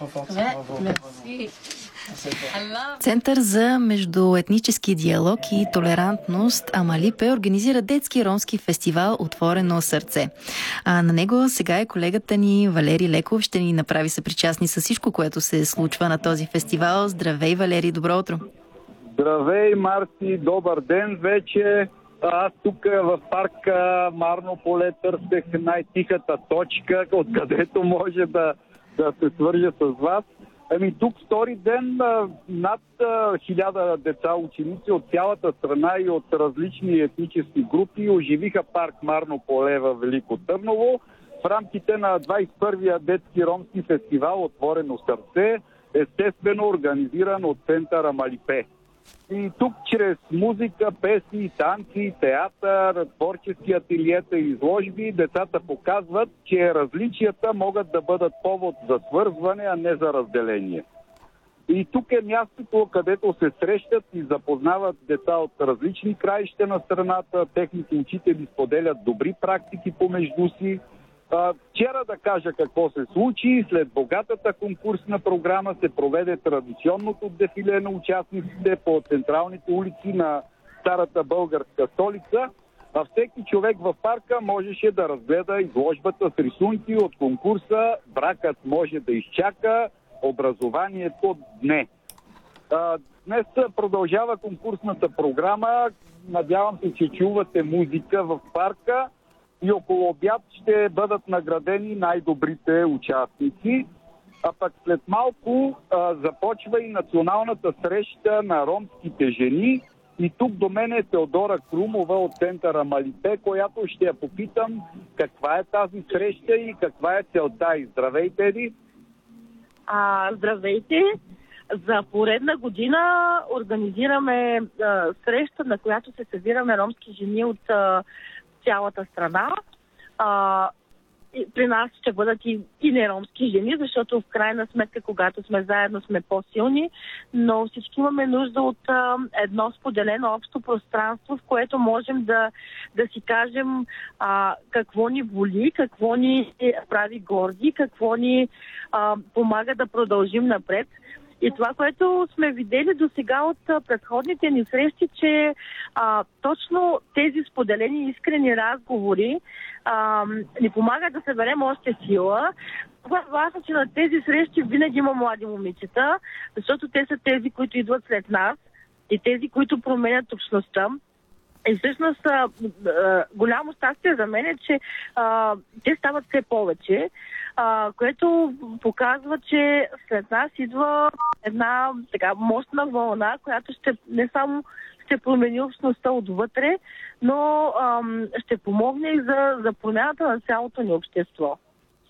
Център за междуетнически диалог и толерантност Амалипе организира детски ромски фестивал "Отворено сърце". На него сега е колегата ни Валери Леков. Ще ни направи съпричастни с всичко, което се случва на този фестивал. Здравей, Валери, добро утро! Здравей, Марти, добър ден вече. Аз тук в парка Марно поле търсех най-тихата точка, откъдето може да се свържа с вас. Тук втори ден над 1000 деца, ученици от цялата страна и от различни етнически групи оживиха парк Марно поле във Велико Търново в рамките на 21-я детски ромски фестивал "Отворено сърце", естествено организиран от центъра Амалипе. И тук чрез музика, песни, танци, театър, творчески ателиета и изложби децата показват, че различията могат да бъдат повод за свързване, а не за разделение. И тук е мястото, където се срещат и запознават деца от различни краища на страната, техните учители споделят добри практики помежду си. Вчера да кажа какво се случи. След богатата конкурсна програма се проведе традиционното дефиле на участниците по централните улици на старата българска столица, а всеки човек в парка можеше да разгледа изложбата с рисунки от конкурса "Бракът може да изчака, образованието дне". Днес продължава конкурсната програма. Надявам се, че чувате музика в парка. И около обяд ще бъдат наградени най-добрите участници. А пък след малко започва и националната среща на ромските жени. И тук до мен е Теодора Крумова от центъра Амалипе, която ще я попитам каква е тази среща и каква е целта. И здравейте, Еди! Здравейте! За поредна година организираме среща, на която се събираме ромски жени от цялата страна. При нас ще бъдат и неромски жени, защото в крайна сметка, когато сме заедно, сме по-силни, но всички имаме нужда от едно споделено общо пространство, в което можем да си кажем какво ни боли, какво ни прави горди, какво ни помага да продължим напред. И това, което сме видели до сега от предходните ни срещи, че точно тези споделени искрени разговори ни помагат да съберем още сила. Това е важно, че на тези срещи винаги има млади момичета, защото те са тези, които идват след нас и тези, които променят общността. И всъщност голямо щастие за мен е, че те стават все повече, което показва, че след нас идва една така мощна вълна, която не само ще промени общността отвътре, но ще помогне и за промяната на цялото ни общество.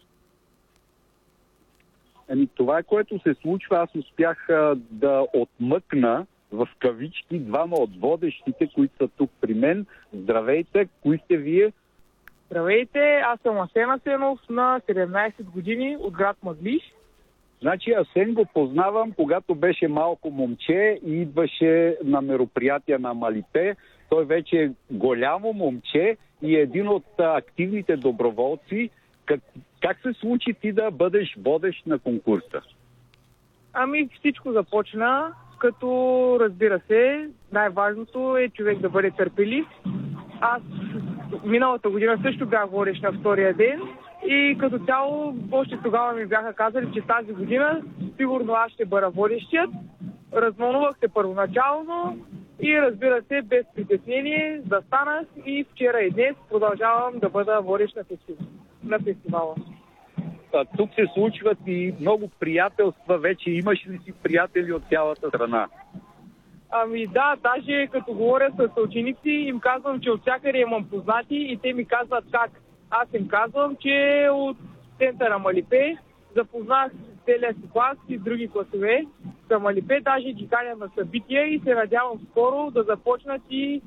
Това е, което се случва. Аз успях да отмъкна в кавички двама от водещите, които са тук при мен. Здравейте, кои сте вие? Здравейте, аз съм Асен Асенов, на 17 години, от град Мъглиж. Значи Асен го познавам, когато беше малко момче и идваше на мероприятия на Амалипе. Той вече е голямо момче и е един от активните доброволци. Как се случи ти да бъдеш водещ на конкурса? Всичко започна, като, разбира се, най-важното е човек да бъде търпелив. Аз миналата година също бях водещ на втория ден и като цяло още тогава ми бяха казали, че тази година сигурно аз ще бъда водещият. Развълнувах се първоначално и, разбира се, без притеснение застанах и вчера и днес продължавам да бъда водещ на фестивала. Тук се случват и много приятелства. Вече имаш ли си приятели от цялата страна? Да, даже като говоря с ученици, им казвам, че от всякъде имам познати и те ми казват как. Аз им казвам, че от центъра Амалипе запознах целия си клас и други класове с Амалипе, даже ги каня на събития и се надявам скоро да започнат и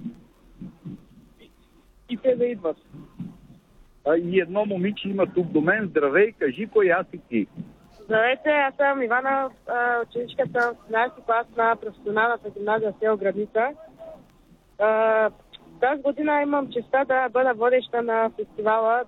те да идват. И едно момиче има тук до мен. Здравей, кажи кой аз и ти. Здравейте, аз съм Ивана, ученичката в 11 клас на професионалната гимназия село Градица. Тази година имам честа да бъда водеща на фестивала